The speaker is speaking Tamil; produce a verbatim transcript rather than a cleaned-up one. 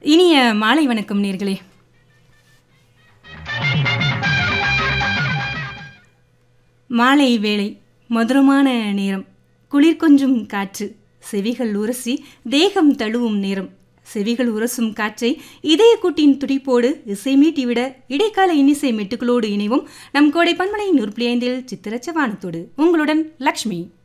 இனிய மாலை வணக்கம் நேர்களே. மாலை வேளை மதுரமான நேரம், குளிர் கொஞ்சும் காற்று, செவிகள் உரசி தேகம் தழுவும் நேரம். செவிகள் உரசும் காற்றை இதய கூட்டின் துடிப்போடு இசை மீட்டிவிட இடைக்கால இன்னிசை மெட்டுக்களோடு இணைவும் நம் கோடை பன்மலை நூறு புள்ளி ஐந்தில் சித்திரச்ச வானத்தோடு உங்களுடன் லக்ஷ்மி.